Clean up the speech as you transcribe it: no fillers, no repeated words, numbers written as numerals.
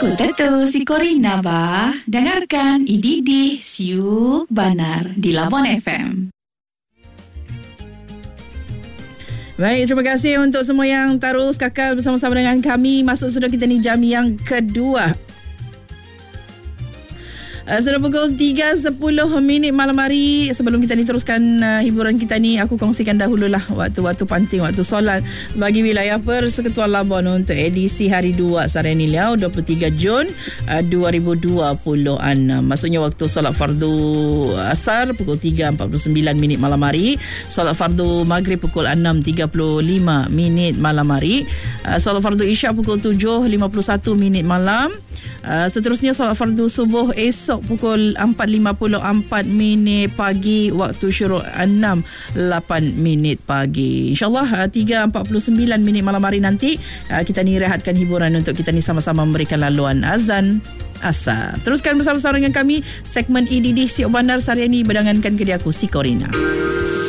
Tetu si Corina ba. Dengarkan IDD Siuk Banar di Labuan FM. Baik, terima kasih untuk semua yang terus kekal bersama-sama dengan kami. Masuk sudah kita ni jam yang kedua. Sudah pukul 3.10 malam hari. Sebelum kita ni teruskan hiburan kita ni, aku kongsikan dahululah waktu-waktu penting, waktu solat bagi wilayah Persekutuan Labuan untuk edisi hari 2 Seharian Liau 23 Jun 2026. Maksudnya waktu solat fardu asar pukul 3.49 malam hari, solat fardu maghrib pukul 6.35 malam hari, solat fardu isyak pukul 7.51 malam. Seterusnya solat fardu subuh esok pukul 4.54 pagi, waktu syuruk 6.8 pagi. InsyaAllah 3.49 malam hari nanti kita ni rehatkan hiburan untuk kita ni sama-sama memberikan laluan azan asar. Teruskan bersama-sama dengan kami segmen IDD Siok Bandar Seharian ini berdangankan ke dia aku si Corina.